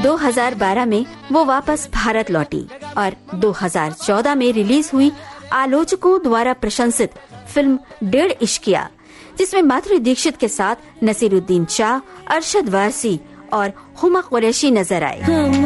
2012 में वो वापस भारत लौटी और 2014 में रिलीज हुई आलोचकों द्वारा प्रशंसित फिल्म 1.5 इश्किया, जिसमें माधुरी दीक्षित के साथ नसीरुद्दीन शाह, अरशद वारसी और हुमा कुरैशी नजर आए।